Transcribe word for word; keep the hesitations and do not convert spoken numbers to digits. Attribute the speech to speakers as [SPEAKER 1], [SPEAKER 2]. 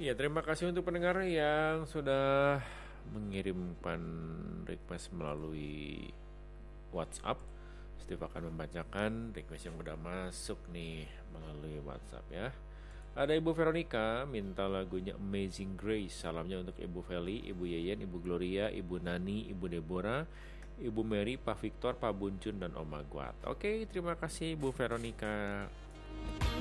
[SPEAKER 1] Ya, terima kasih untuk pendengar yang sudah mengirimkan request melalui WhatsApp. Steve akan membacakan request yang udah masuk nih melalui WhatsApp ya. Ada Ibu Veronica minta lagunya Amazing Grace. Salamnya untuk Ibu Feli, Ibu Yeyen, Ibu Gloria, Ibu Nani, Ibu Deborah, Ibu Mary, Pak Victor, Pak Buncun, dan Om Magwat. Oke, terima kasih Ibu Veronica.